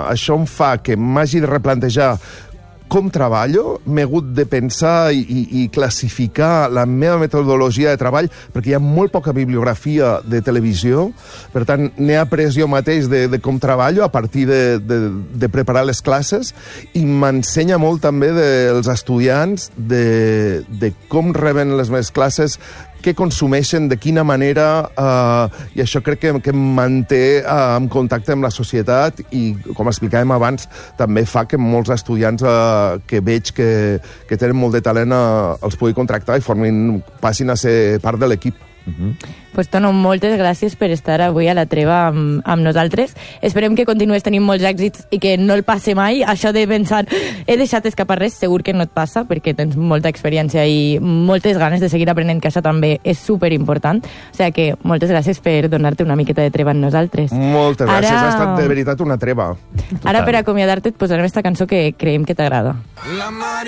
això em fa que m'hagi de replantejar com treballo, m'he hagut de pensar i classificar la meva metodologia de treball, perquè hi ha molt poca bibliografia de televisió, per tant, n'he après jo mateix de com treballo a partir de preparar les classes, i m'ensenya molt també dels estudiants de com reben les meves classes, què consumeixen, de quina manera, i això crec que em manté en contacte amb la societat i, com explicàvem abans, també fa que molts estudiants que veig que tenen molt de talent els pugui contractar i passin a ser part de l'equip. Pues, Tono, moltes gràcies per estar avui a la treva amb nosaltres. Esperem que continues tenint molts èxits i que no el passe mai. Això de pensar, he deixat escapar res, segur que no et passa, perquè tens molta experiència i moltes ganes de seguir aprenent, que això també és superimportant. O sigui que moltes gràcies per donar-te una miqueta de treva amb nosaltres. Moltes gràcies, ha estat de veritat una treva. Ara, per acomiadar-te, et posarem esta cançó que creiem que t'agrada.